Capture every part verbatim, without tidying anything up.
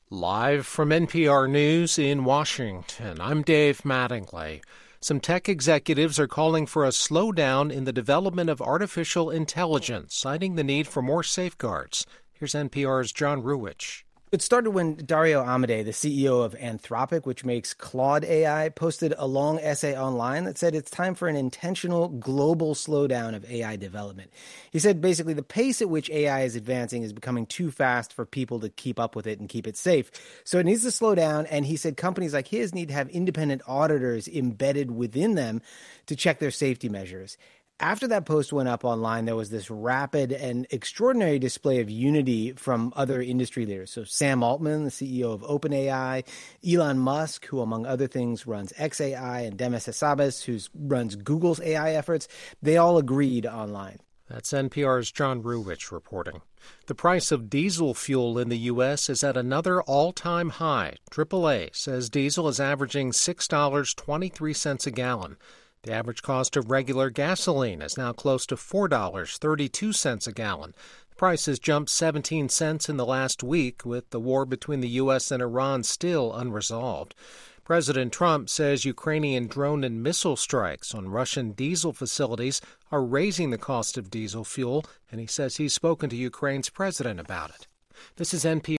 Live from N P R News in Washington, I'm Dave Mattingly. Some tech executives are calling for a slowdown in the development of artificial intelligence, citing the need for more safeguards. Here's N P R's John Ruwitch. It started when Dario Amodei, the C E O of Anthropic, which makes Claude A I, posted a long essay online that said it's time for an intentional global slowdown of A I development. He said basically the pace at which A I is advancing is becoming too fast for people to keep up with it and keep it safe. So it needs to slow down, and he said companies like his need to have independent auditors embedded within them to check their safety measures. After that post went up online, there was this rapid and extraordinary display of unity from other industry leaders. So Sam Altman, the C E O of OpenAI, Elon Musk, who among other things runs xAI, and Demis Hassabis, who runs Google's A I efforts, they all agreed online. That's N P R's John Ruwitch reporting. The price of diesel fuel in the U S is at another all-time high. triple A says diesel is averaging six dollars and twenty-three cents a gallon. The average cost of regular gasoline is now close to four dollars and thirty-two cents a gallon. The price has jumped seventeen cents in the last week, with the war between the U S and Iran still unresolved. President Trump says Ukrainian drone and missile strikes on Russian diesel facilities are raising the cost of diesel fuel, and he says he's spoken to Ukraine's president about it. This is N P R.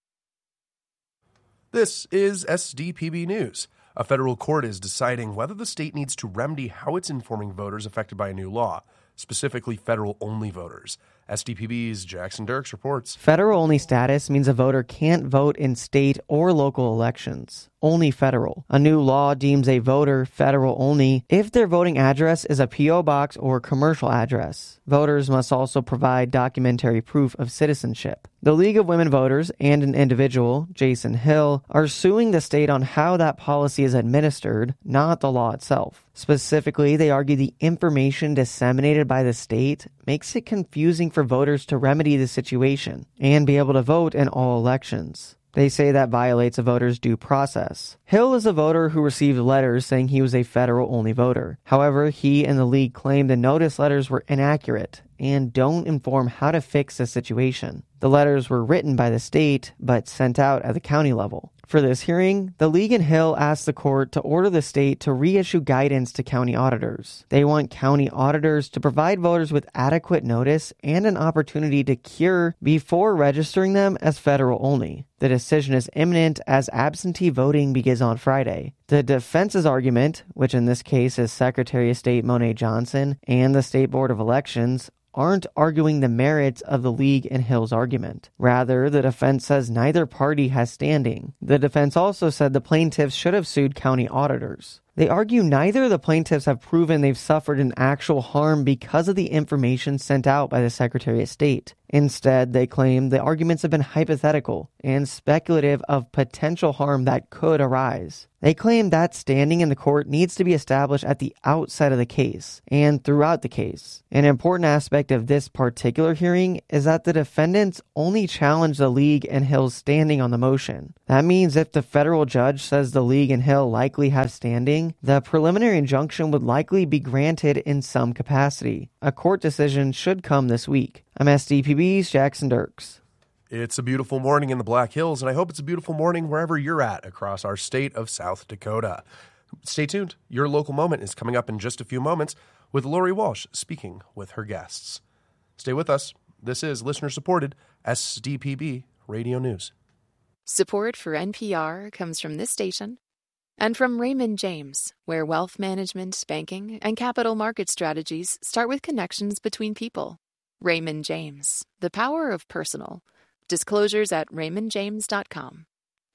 This is S D P B News. A federal court is deciding whether the state needs to remedy how it's informing voters affected by a new law, specifically federal-only voters. S D P B's Jackson Dirks reports. Federal-only status means a voter can't vote in state or local elections. Only federal. A new law deems a voter federal only if their voting address is a P O box or commercial address. Voters must also provide documentary proof of citizenship. The League of Women Voters and an individual, Jason Hill, are suing the state on how that policy is administered, not the law itself. Specifically, they argue the information disseminated by the state makes it confusing for voters to remedy the situation and be able to vote in all elections. They say that violates a voter's due process. Hill is a voter who received letters saying he was a federal-only voter. However, he and the league claim the notice letters were inaccurate and don't inform how to fix the situation. The letters were written by the state, but sent out at the county level. For this hearing, the League and Hill asked the court to order the state to reissue guidance to county auditors. They want county auditors to provide voters with adequate notice and an opportunity to cure before registering them as federal only. The decision is imminent as absentee voting begins on Friday. The defense's argument, which in this case is Secretary of State Monet Johnson and the State Board of Elections, aren't arguing the merits of the League and Hill's argument. Rather, the defense says neither party has standing. The defense also said the plaintiffs should have sued county auditors. They argue neither of the plaintiffs have proven they've suffered an actual harm because of the information sent out by the Secretary of State. Instead, they claim the arguments have been hypothetical and speculative of potential harm that could arise. They claim that standing in the court needs to be established at the outset of the case and throughout the case. An important aspect of this particular hearing is that the defendants only challenge the League and Hill's standing on the motion. That means if the federal judge says the League and Hill likely have standing, the preliminary injunction would likely be granted in some capacity. A court decision should come this week. I'm S D P B's Jackson Dirks. It's a beautiful morning in the Black Hills, and I hope it's a beautiful morning wherever you're at across our state of South Dakota. Stay tuned. Your local moment is coming up in just a few moments with Lori Walsh speaking with her guests. Stay with us. This is listener-supported S D P B Radio News. Support for N P R comes from this station and from Raymond James, where wealth management, banking, and capital market strategies start with connections between people. Raymond James, the power of personal. Disclosures at raymond james dot com.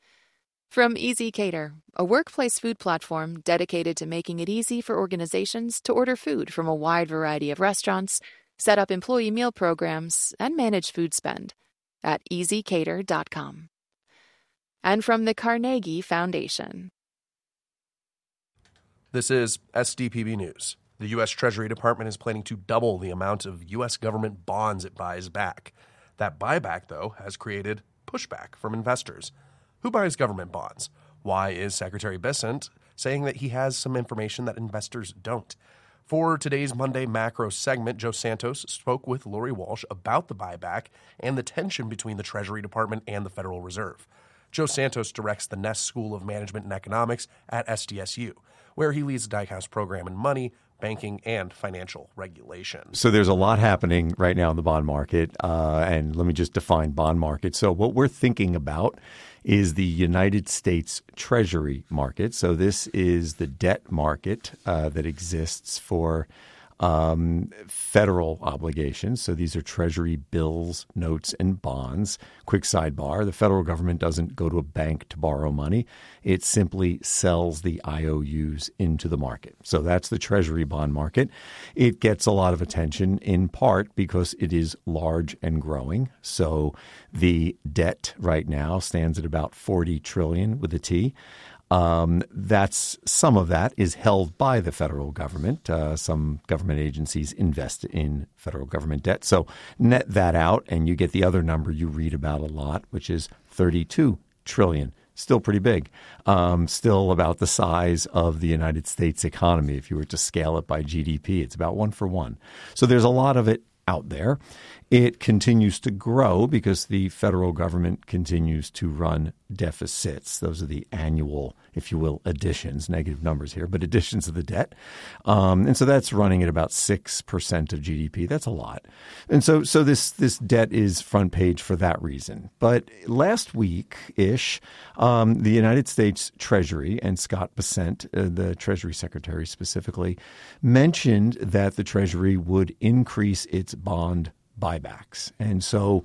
From Easy Cater, a workplace food platform dedicated to making it easy for organizations to order food from a wide variety of restaurants, set up employee meal programs, and manage food spend at easy cater dot com. And from the Carnegie Foundation. This is S D P B News. The U S Treasury Department is planning to double the amount of U S government bonds it buys back. That buyback, though, has created pushback from investors. Who buys government bonds? Why is Secretary Bessent saying that he has some information that investors don't? For today's Monday Macro segment, Joe Santos spoke with Lori Walsh about the buyback and the tension between the Treasury Department and the Federal Reserve. Joe Santos directs the Ness School of Management and Economics at S D S U, where he leads the Dykhouse program in money, banking, and financial regulation. So there's a lot happening right now in the bond market, uh, and let me just define bond market. So what we're thinking about is the United States Treasury market. So this is the debt market uh, that exists for Um, federal obligations. So these are Treasury bills, notes, and bonds. Quick sidebar, the federal government doesn't go to a bank to borrow money. It simply sells the I O Us into the market. So that's the Treasury bond market. It gets a lot of attention in part because it is large and growing. So the debt right now stands at about forty trillion dollars with a T. Um, that's some of that is held by the federal government. Uh, some government agencies invest in federal government debt. So net that out and you get the other number you read about a lot, which is thirty-two trillion dollars. Still pretty big. Um, still about the size of the United States economy. If you were to scale it by G D P, it's about one for one. So there's a lot of it out there. It continues to grow because the federal government continues to run deficits. Those are the annual, if you will, additions, negative numbers here, but additions of the debt. Um, and so that's running at about six percent of G D P. That's a lot. And so so this this debt is front page for that reason. But last week-ish, um, the United States Treasury and Scott Bessent, uh, the Treasury Secretary specifically, mentioned that the Treasury would increase its bond buybacks. And so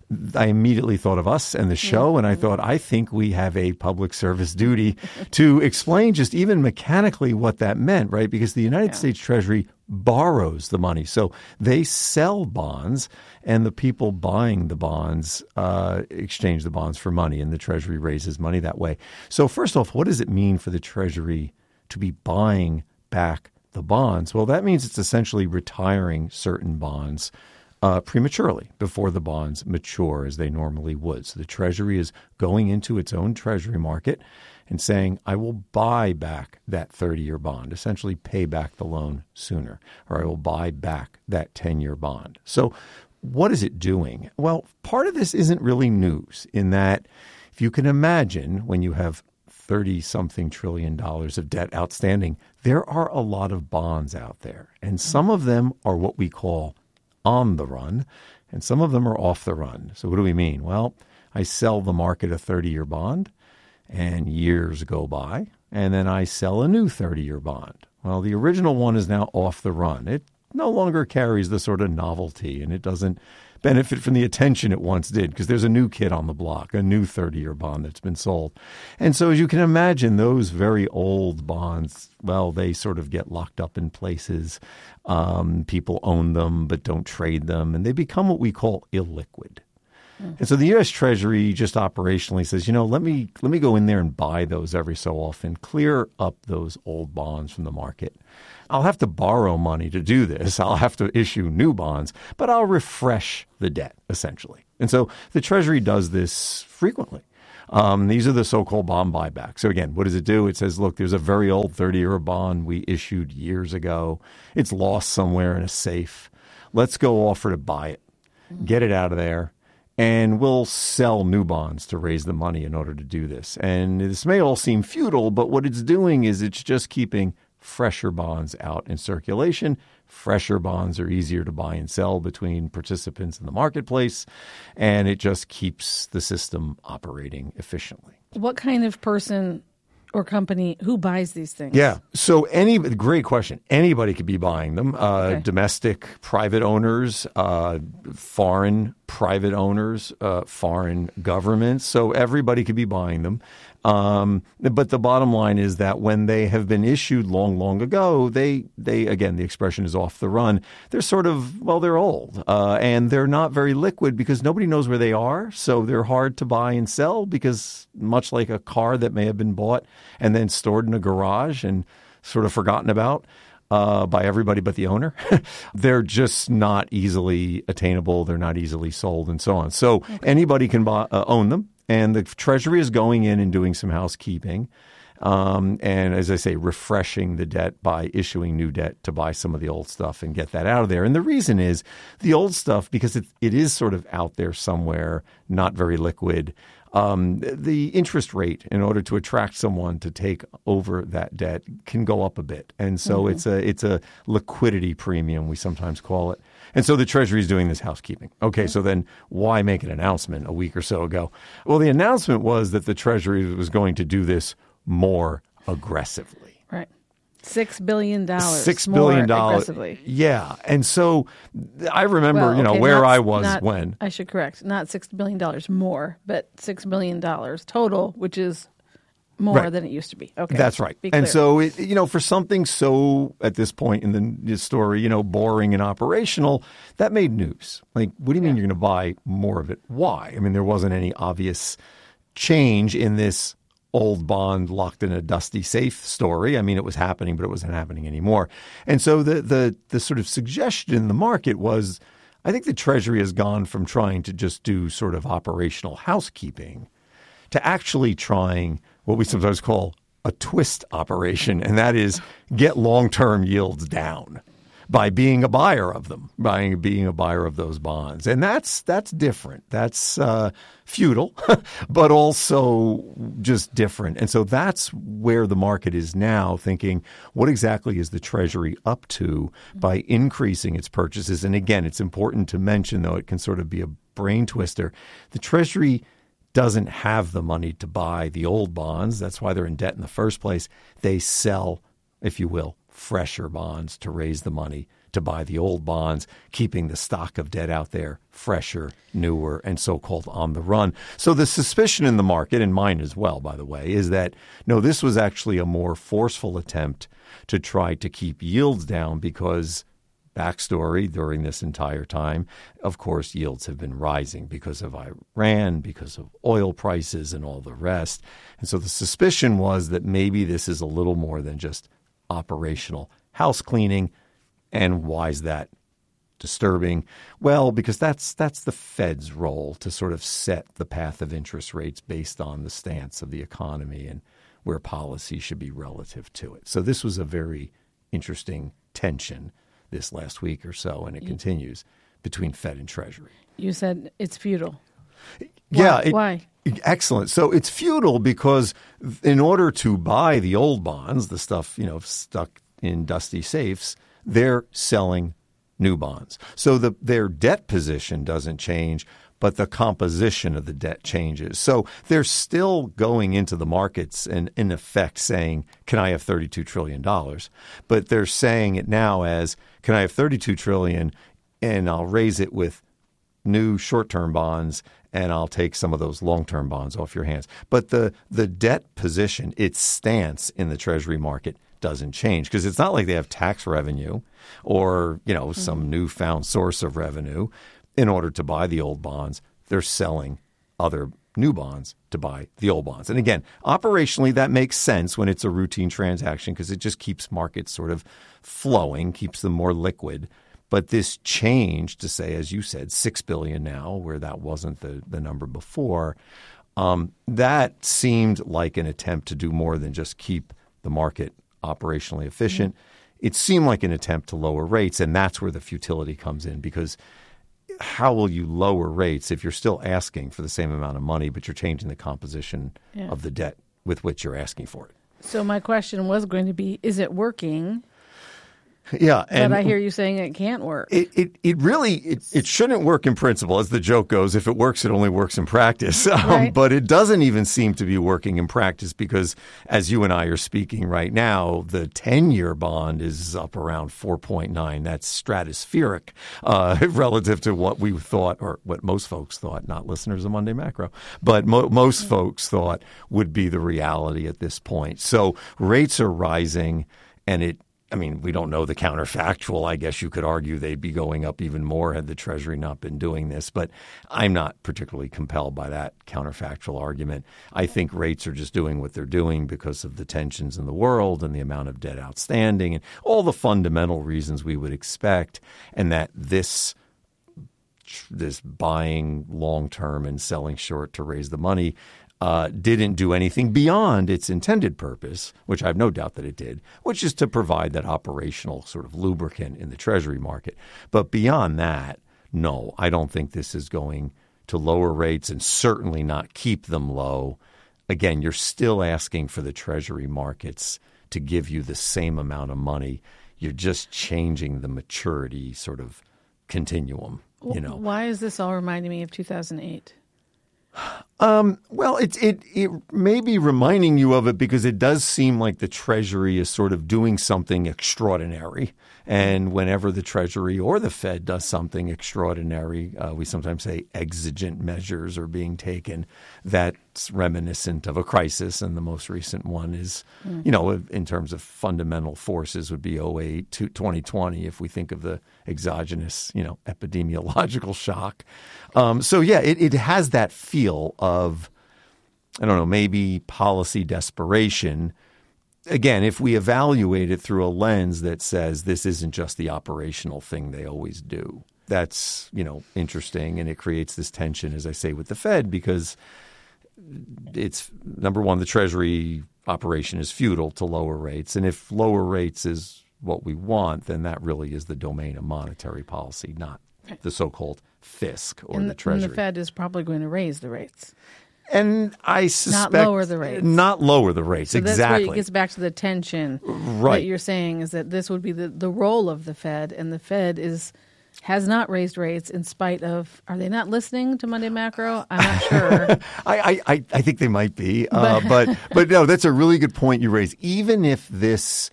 I immediately thought of us and the show, and I thought, I think we have a public service duty to explain just even mechanically what that meant, right? Because the United yeah. States Treasury borrows the money. So they sell bonds, and the people buying the bonds uh, exchange the bonds for money, and the Treasury raises money that way. So first off, what does it mean for the Treasury to be buying back the bonds? Well, that means it's essentially retiring certain bonds Uh, prematurely before the bonds mature as they normally would. So the Treasury is going into its own Treasury market and saying, I will buy back that thirty-year bond, essentially pay back the loan sooner, or I will buy back that ten-year bond. So what is it doing? Well, part of this isn't really news in that if you can imagine when you have thirty-something trillion dollars of debt outstanding, there are a lot of bonds out there. And some of them are what we call on the run, and some of them are off the run. So what do we mean? Well, I sell the market a thirty-year bond, and years go by, and then I sell a new thirty-year bond. Well, the original one is now off the run. It no longer carries the sort of novelty, and it doesn't benefit from the attention it once did because there's a new kid on the block, a new thirty-year bond that's been sold. And so as you can imagine, those very old bonds, well, they sort of get locked up in places. Um, people own them but don't trade them, and they become what we call illiquid. Mm-hmm. And so the U S Treasury just operationally says, you know, let me let me go in there and buy those every so often, clear up those old bonds from the market. I'll have to borrow money to do this. I'll have to issue new bonds, but I'll refresh the debt, essentially. And so the Treasury does this frequently. Um, these are the so-called bond buybacks. So again, what does it do? It says, look, there's a very old thirty-year bond we issued years ago. It's lost somewhere in a safe. Let's go offer to buy it, get it out of there, and we'll sell new bonds to raise the money in order to do this. And this may all seem futile, but what it's doing is it's just keeping fresher bonds out in circulation. Fresher bonds are easier to buy and sell between participants in the marketplace, and it just keeps the system operating efficiently. What kind of person or company who buys these things? Yeah. So any great question. Anybody could be buying them. Uh, okay. Domestic private owners, uh, foreign private owners, uh, foreign governments. So everybody could be buying them. Um, but the bottom line is that when they have been issued long, long ago, they, they again, the expression is off the run. They're sort of, well, they're old uh, and they're not very liquid because nobody knows where they are. So they're hard to buy and sell because much like a car that may have been bought and then stored in a garage and sort of forgotten about uh, by everybody but the owner, they're just not easily attainable. They're not easily sold and so on. So okay. anybody can buy, uh, own them. And the Treasury is going in and doing some housekeeping Um, and as I say, refreshing the debt by issuing new debt to buy some of the old stuff and get that out of there. And the reason is the old stuff, because it, it is sort of out there somewhere, not very liquid. Um, the interest rate, in order to attract someone to take over that debt, can go up a bit. And so mm-hmm. it's a it's a liquidity premium, we sometimes call it. And so the Treasury is doing this housekeeping. Okay, so then why make an announcement a week or so ago? Well, the announcement was that the Treasury was going to do this more aggressively. Right. Six billion dollars. Six billion dollars. More aggressively. Yeah. And so I remember, well, you know, okay, where not, I was not, when. I should correct. Not six billion dollars more, but six billion dollars total, which is more right. than it used to be. Okay. That's right. Be and clear. so, it, you know, for something so, at this point in the, the story, you know, boring and operational, that made news. Like, what do you mean yeah. you're going to buy more of it? Why? I mean, there wasn't any obvious change in this old bond locked in a dusty safe story. I mean, it was happening, but it wasn't happening anymore. And so the the the sort of suggestion in the market was, I think the Treasury has gone from trying to just do sort of operational housekeeping to actually trying what we sometimes call a twist operation, and that is get long-term yields down by being a buyer of them, by being a buyer of those bonds. And that's that's different. That's uh, futile, but also just different. And so that's where the market is now, thinking, what exactly is the Treasury up to by increasing its purchases? And again, it's important to mention, though it can sort of be a brain twister, the Treasury doesn't have the money to buy the old bonds. That's why they're in debt in the first place. They sell, if you will, fresher bonds to raise the money to buy the old bonds, keeping the stock of debt out there fresher, newer, and so-called on the run. So the suspicion in the market, and mine as well, by the way, is that, no, this was actually a more forceful attempt to try to keep yields down because, backstory, during this entire time, of course, yields have been rising because of Iran, because of oil prices and all the rest. And so the suspicion was that maybe this is a little more than just operational house cleaning. And why is that disturbing? Well, because that's that's the Fed's role to sort of set the path of interest rates based on the stance of the economy and where policy should be relative to it. So this was a very interesting tension this last week or so, and it you, continues between Fed and Treasury. You said it's futile. Yeah. Why? It, Why? Excellent. So it's futile because in order to buy the old bonds, the stuff, you know, stuck in dusty safes, they're selling new bonds. So the, their debt position doesn't change, but the composition of the debt changes. So they're still going into the markets and in effect saying, can I have thirty-two trillion dollars? But they're saying it now as, can I have thirty-two trillion dollars and I'll raise it with new short-term bonds and I'll take some of those long-term bonds off your hands. But the the debt position, its stance in the Treasury market doesn't change because it's not like they have tax revenue or, you know, mm-hmm. some newfound source of revenue in order to buy the old bonds. They're selling other new bonds to buy the old bonds. And again, operationally, that makes sense when it's a routine transaction because it just keeps markets sort of flowing, keeps them more liquid. But this change to say, as you said, six billion dollars now, where that wasn't the, the number before, um, that seemed like an attempt to do more than just keep the market operationally efficient. Mm-hmm. It seemed like an attempt to lower rates, and that's where the futility comes in because how will you lower rates if you're still asking for the same amount of money, but you're changing the composition yeah. of the debt with which you're asking for it? So my question was going to be, is it working? Yeah, and but I hear you saying it can't work. It it, it really it, it shouldn't work in principle, as the joke goes. If it works, it only works in practice. Um, right. But it doesn't even seem to be working in practice because, as you and I are speaking right now, the ten-year bond is up around four point nine. That's stratospheric uh, relative to what we thought, or what most folks thought, not listeners of Monday Macro, but mo- most folks thought would be the reality at this point. So rates are rising, and it. I mean, we don't know the counterfactual. I guess you could argue they'd be going up even more had the Treasury not been doing this. But I'm not particularly compelled by that counterfactual argument. I think rates are just doing what they're doing because of the tensions in the world and the amount of debt outstanding and all the fundamental reasons we would expect, and that this this buying long-term and selling short to raise the money uh, didn't do anything beyond its intended purpose, which I have no doubt that it did, which is to provide that operational sort of lubricant in the Treasury market. But beyond that, no, I don't think this is going to lower rates and certainly not keep them low. Again, you're still asking for the Treasury markets to give you the same amount of money. You're just changing the maturity sort of continuum, you know. Why is this all reminding me of two thousand eight? Um, well, it, it it may be reminding you of it because it does seem like the Treasury is sort of doing something extraordinary. And whenever the Treasury or the Fed does something extraordinary, uh, we sometimes say exigent measures are being taken. That's reminiscent of a crisis. And the most recent one is, mm. you know, in terms of fundamental forces would be oh eight to twenty twenty if we think of the exogenous, you know, epidemiological shock. Um, so, yeah, it, it has that feel of, I don't know, maybe policy desperation. Again, if we evaluate it through a lens that says this isn't just the operational thing they always do, that's, you know, interesting. And it creates this tension, as I say, with the Fed because it's, number one, the Treasury operation is futile to lower rates. And if lower rates is what we want, then that really is the domain of monetary policy, not the so-called fisc or and the Treasury. And the Fed is probably going to raise the rates. And I suspect not lower the rates. Not lower the rates, so exactly. That's where it gets back to the tension right. that you're saying is that this would be the, the role of the Fed, and the Fed is has not raised rates in spite of. Are they not listening to Monday Macro? I'm not sure. I, I I think they might be, uh, but but no, that's a really good point you raise. Even if this.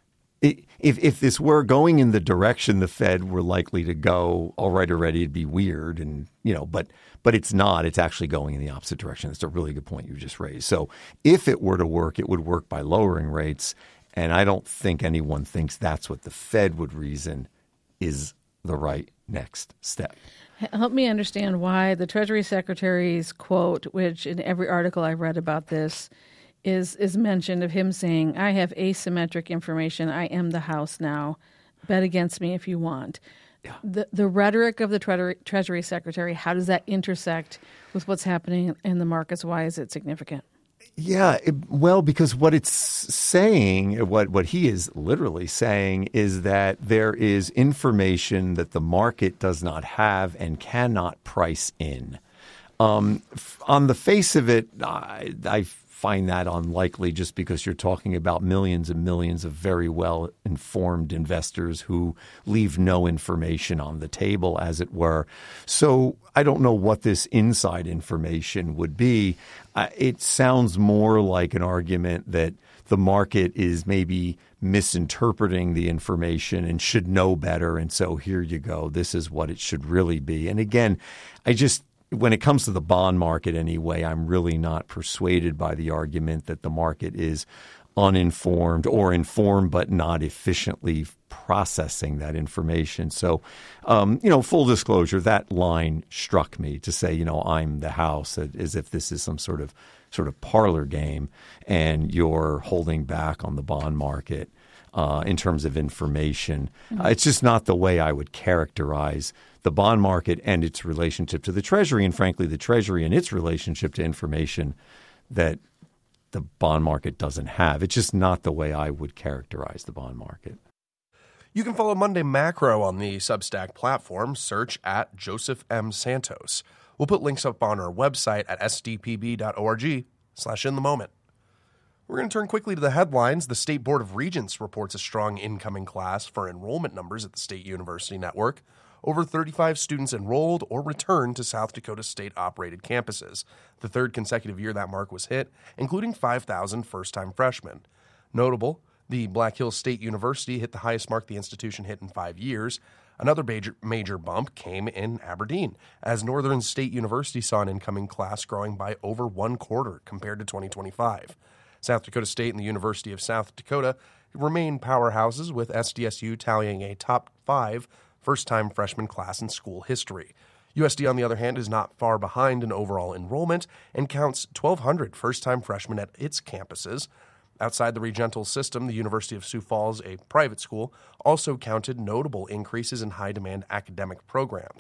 If if this were going in the direction the Fed were likely to go, all right already, it'd be weird, and you know, but but it's not. It's actually going in the opposite direction. That's a really good point you just raised. So if it were to work, it would work by lowering rates, and I don't think anyone thinks that's what the Fed would reason is the right next step. Help me understand why the Treasury Secretary's quote, which in every article I've read about this, is is mentioned of him saying, I have asymmetric information. I am the House now. Bet against me if you want. Yeah. The the rhetoric of the tre- Treasury Secretary, how does that intersect with what's happening in the markets? Why is it significant? Yeah, it, well, because what it's saying, what, what he is literally saying is that there is information that the market does not have and cannot price in. Um, f- on the face of it, I, I find that unlikely just because you're talking about millions and millions of very well-informed investors who leave no information on the table, as it were. So I don't know what this inside information would be. Uh, it sounds more like an argument that the market is maybe misinterpreting the information and should know better. And so here you go. This is what it should really be. And again, I just when it comes to the bond market anyway, I'm really not persuaded by the argument that the market is uninformed or informed but not efficiently processing that information. So, um, you know, full disclosure, that line struck me to say, you know, I'm the House, as if this is some sort of sort of parlor game and you're holding back on the bond market uh, in terms of information. Mm-hmm. Uh, it's just not the way I would characterize the bond market and its relationship to the Treasury, and frankly, the Treasury and its relationship to information that the bond market doesn't have. It's just not the way I would characterize the bond market. You can follow Monday Macro on the Substack platform. Search at Joseph M. Santos. We'll put links up on our website at s d p b dot org slash in the moment. We're going to turn quickly to the headlines. The State Board of Regents reports a strong incoming class for enrollment numbers at the State University Network. Over thirty-five students enrolled or returned to South Dakota state-operated campuses, the third consecutive year that mark was hit, including five thousand first-time freshmen. Notable, the Black Hills State University hit the highest mark the institution hit in five years. Another major, major bump came in Aberdeen, as Northern State University saw an incoming class growing by over one quarter compared to twenty twenty-five. South Dakota State and the University of South Dakota remain powerhouses, with S D S U tallying a top five first-time freshman class in school history. U S D, on the other hand, is not far behind in overall enrollment and counts twelve hundred first-time freshmen at its campuses. Outside the regental system, the University of Sioux Falls, a private school, also counted notable increases in high-demand academic programs.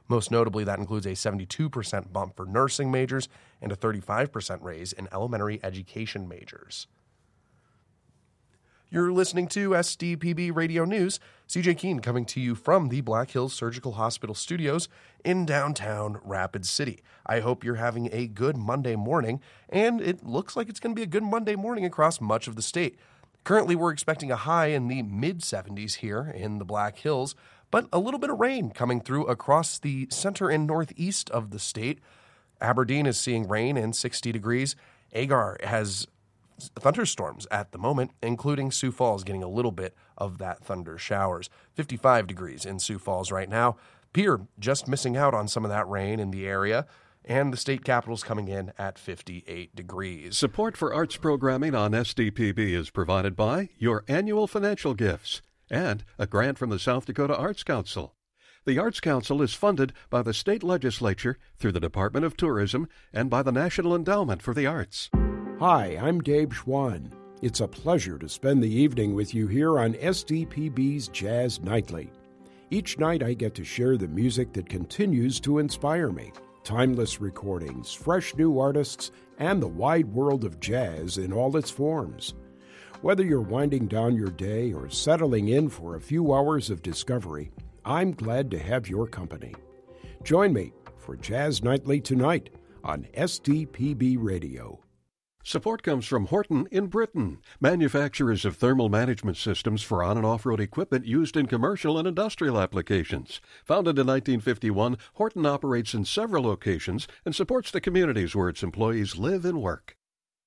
Most notably, that includes a seventy-two percent bump for nursing majors and a thirty-five percent raise in elementary education majors. You're listening to S D P B Radio News. C J Keene coming to you from the Black Hills Surgical Hospital Studios in downtown Rapid City. I hope you're having a good Monday morning, and it looks like it's going to be a good Monday morning across much of the state. Currently, we're expecting a high in the mid seventies here in the Black Hills, but a little bit of rain coming through across the center and northeast of the state. Aberdeen is seeing rain and sixty degrees. Agar has thunderstorms at the moment, including Sioux Falls getting a little bit of that thunder showers. fifty-five degrees in Sioux Falls right now. Pierre just missing out on some of that rain in the area, and the state capital's coming in at fifty-eight degrees. Support for arts programming on S D P B is provided by your annual financial gifts and a grant from the South Dakota Arts Council. The Arts Council is funded by the state legislature through the Department of Tourism and by the National Endowment for the Arts. Hi, I'm Dave Schwann. It's a pleasure to spend the evening with you here on S D P B's Jazz Nightly. Each night I get to share the music that continues to inspire me. Timeless recordings, fresh new artists, and the wide world of jazz in all its forms. Whether you're winding down your day or settling in for a few hours of discovery, I'm glad to have your company. Join me for Jazz Nightly tonight on S D P B Radio. Support comes from Horton in Britain, manufacturers of thermal management systems for on- and off-road equipment used in commercial and industrial applications. Founded in nineteen fifty-one, Horton operates in several locations and supports the communities where its employees live and work.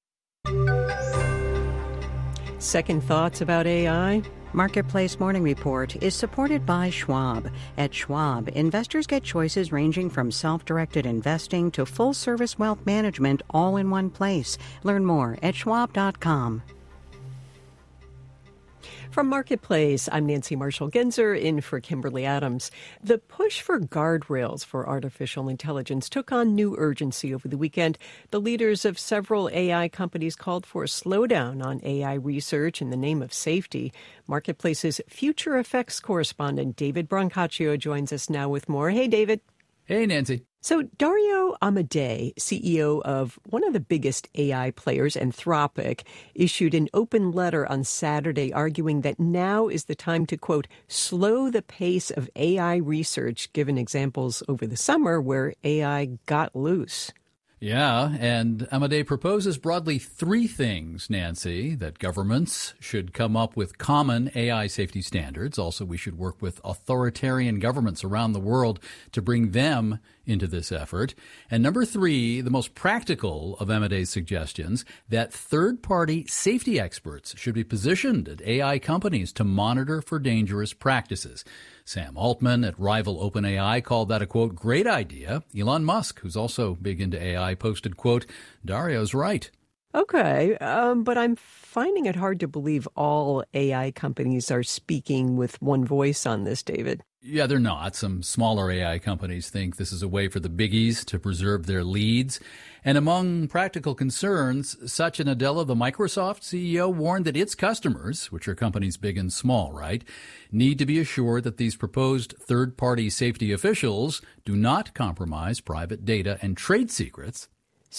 Second thoughts about A I? Marketplace Morning Report is supported by Schwab. At Schwab, investors get choices ranging from self-directed investing to full-service wealth management all in one place. Learn more at schwab dot com. From Marketplace, I'm Nancy Marshall-Genzer in for Kimberly Adams. The push for guardrails for artificial intelligence took on new urgency over the weekend. The leaders of several A I companies called for a slowdown on A I research in the name of safety. Marketplace's future effects correspondent David Brancaccio joins us now with more. Hey, David. Hey, Nancy. So Dario Amodei, C E O of one of the biggest A I players, Anthropic, issued an open letter on Saturday arguing that now is the time to, quote, slow the pace of A I research, given examples over the summer where A I got loose. Yeah, and Amodei proposes broadly three things, Nancy, that governments should come up with common A I safety standards. Also, we should work with authoritarian governments around the world to bring them into this effort. And number three, the most practical of Amodei's suggestions, that third-party safety experts should be positioned at A I companies to monitor for dangerous practices. Sam Altman at rival OpenAI called that a, quote, great idea. Elon Musk, who's also big into A I, posted, quote, Dario's right. Okay, um, but I'm finding it hard to believe all A I companies are speaking with one voice on this, David. Yeah, they're not. Some smaller A I companies think this is a way for the biggies to preserve their leads. And among practical concerns, Satya Nadella, the Microsoft C E O, warned that its customers, which are companies big and small, right, need to be assured that these proposed third-party safety officials do not compromise private data and trade secrets.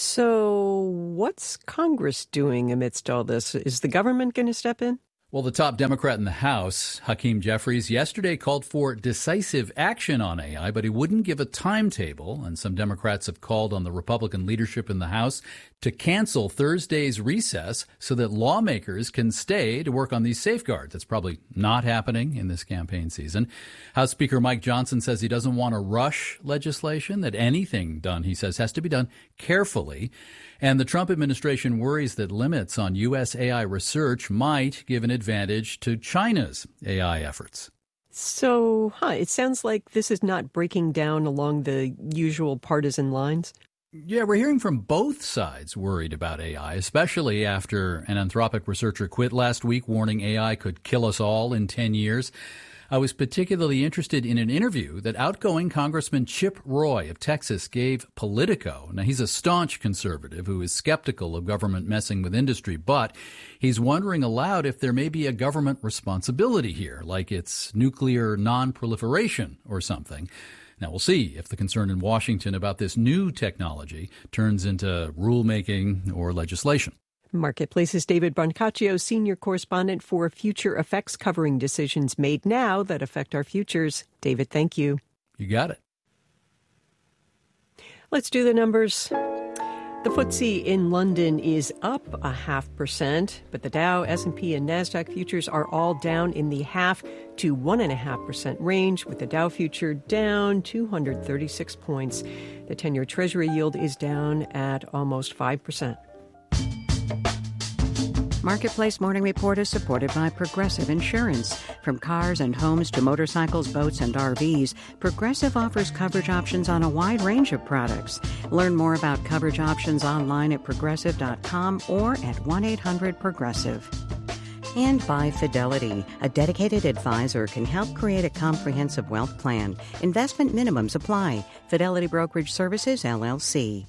So what's Congress doing amidst all this? Is the government going to step in? Well, the top Democrat in the House, Hakeem Jeffries, yesterday called for decisive action on A I, but he wouldn't give a timetable. And some Democrats have called on the Republican leadership in the House to cancel Thursday's recess so that lawmakers can stay to work on these safeguards. That's probably not happening in this campaign season. House Speaker Mike Johnson says he doesn't want to rush legislation, that anything done, he says, has to be done carefully. And the Trump administration worries that limits on U S A I research might give an advantage to China's A I efforts. So, huh, it sounds like this is not breaking down along the usual partisan lines. Yeah, we're hearing from both sides worried about A I, especially after an Anthropic researcher quit last week, warning A I could kill us all in ten years. I was particularly interested in an interview that outgoing Congressman Chip Roy of Texas gave Politico. Now, he's a staunch conservative who is skeptical of government messing with industry, but he's wondering aloud if there may be a government responsibility here, like it's nuclear non-proliferation or something. Now, we'll see if the concern in Washington about this new technology turns into rulemaking or legislation. Marketplace's David Brancaccio, senior correspondent for Future Effects, covering decisions made now that affect our futures. David, thank you. You got it. Let's do the numbers. The F T S E in London is up a half percent, but the Dow, S and P, and NASDAQ futures are all down in the half to one and a half percent range, with the Dow future down two hundred thirty-six points. The ten-year Treasury yield is down at almost five percent. Marketplace Morning Report is supported by Progressive Insurance. From cars and homes to motorcycles, boats, and R Vs, Progressive offers coverage options on a wide range of products. Learn more about coverage options online at progressive dot com or at one eight hundred progressive. And by Fidelity, a dedicated advisor can help create a comprehensive wealth plan. Investment minimums apply. Fidelity Brokerage Services, L L C.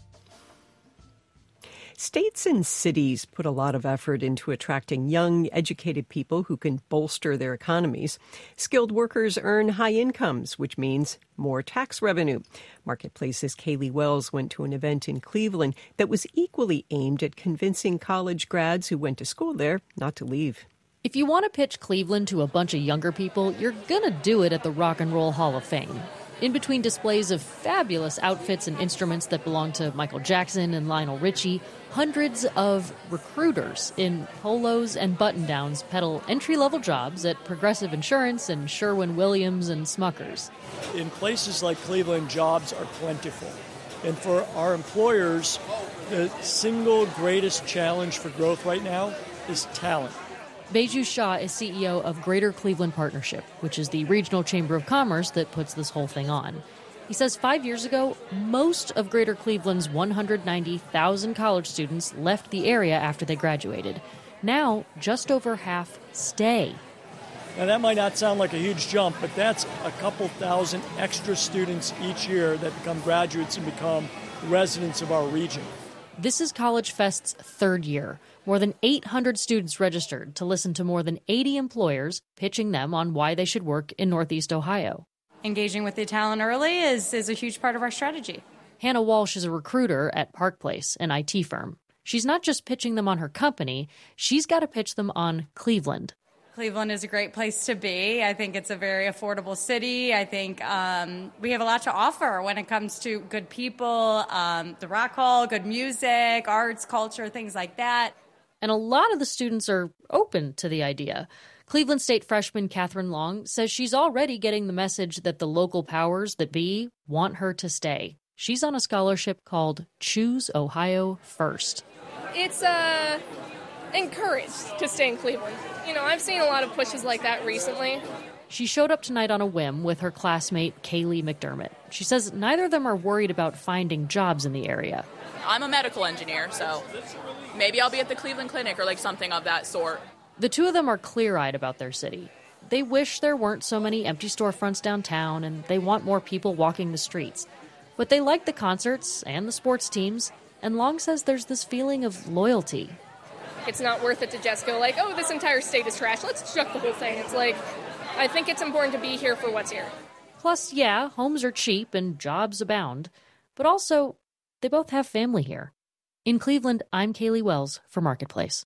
States and cities put a lot of effort into attracting young, educated people who can bolster their economies. Skilled workers earn high incomes, which means more tax revenue. Marketplace's Kaylee Wells went to an event in Cleveland that was equally aimed at convincing college grads who went to school there not to leave. If you want to pitch Cleveland to a bunch of younger people, you're going to do it at the Rock and Roll Hall of Fame. In between displays of fabulous outfits and instruments that belong to Michael Jackson and Lionel Richie, hundreds of recruiters in polos and button-downs peddle entry-level jobs at Progressive Insurance and Sherwin-Williams and Smuckers. In places like Cleveland, jobs are plentiful. And for our employers, the single greatest challenge for growth right now is talent. Beju Shah is C E O of Greater Cleveland Partnership, which is the regional chamber of commerce that puts this whole thing on. He says five years ago, most of Greater Cleveland's one hundred ninety thousand college students left the area after they graduated. Now, just over half stay. Now, that might not sound like a huge jump, but that's a couple thousand extra students each year that become graduates and become residents of our region. This is College Fest's third year. More than eight hundred students registered to listen to more than eighty employers pitching them on why they should work in Northeast Ohio. Engaging with the talent early is, is a huge part of our strategy. Hannah Walsh is a recruiter at Park Place, an I T firm. She's not just pitching them on her company, she's got to pitch them on Cleveland. Cleveland is a great place to be. I think it's a very affordable city. I think um, we have a lot to offer when it comes to good people, um, the Rock Hall, good music, arts, culture, things like that. And a lot of the students are open to the idea. Cleveland State freshman Catherine Long says she's already getting the message that the local powers that be want her to stay. She's on a scholarship called Choose Ohio First. It's uh, encouraged to stay in Cleveland. You know, I've seen a lot of pushes like that recently. She showed up tonight on a whim with her classmate Kaylee McDermott. She says neither of them are worried about finding jobs in the area. I'm a medical engineer, so maybe I'll be at the Cleveland Clinic or like something of that sort. The two of them are clear-eyed about their city. They wish there weren't so many empty storefronts downtown, and they want more people walking the streets. But they like the concerts and the sports teams, and Long says there's this feeling of loyalty. It's not worth it to just go like, oh, this entire state is trash, let's chuck the whole thing. It's like, I think it's important to be here for what's here. Plus, yeah, homes are cheap and jobs abound. But also, they both have family here. In Cleveland, I'm Kaylee Wells for Marketplace.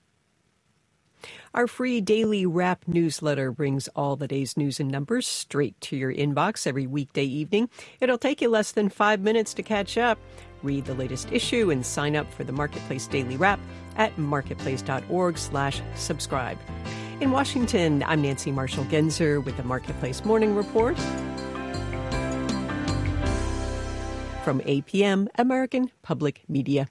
Our free daily wrap newsletter brings all the day's news and numbers straight to your inbox every weekday evening. It'll take you less than five minutes to catch up. Read the latest issue and sign up for the Marketplace Daily Wrap at marketplace.org slash subscribe. In Washington, I'm Nancy Marshall-Genzer with the Marketplace Morning Report. From A P M, American Public Media.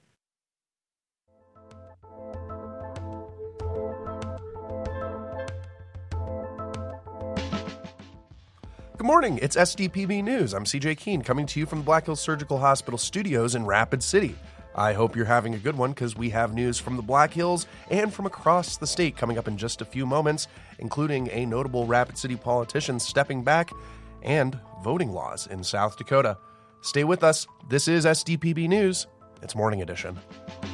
Good morning, it's S D P B News. I'm C J Keene coming to you from the Black Hills Surgical Hospital studios in Rapid City. I hope you're having a good one because we have news from the Black Hills and from across the state coming up in just a few moments, including a notable Rapid City politician stepping back and voting laws in South Dakota. Stay with us. This is S D P B News. It's Morning Edition.